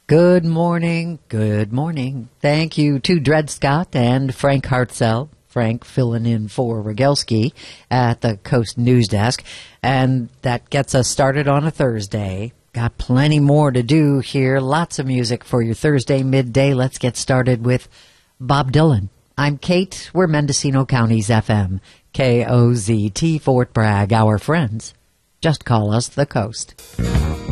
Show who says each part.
Speaker 1: Good morning. Good morning. Thank you to Dred Scott and Frank Hartzell. Frank filling in for Rogelski at the Coast News Desk. And that gets us started on a Thursday. Got plenty more to do here. Lots of music for your Thursday midday. Let's get started with Bob Dylan. I'm Kate. We're Mendocino County's FM. KOZT Fort Bragg. Our friends. Just call us the Coast.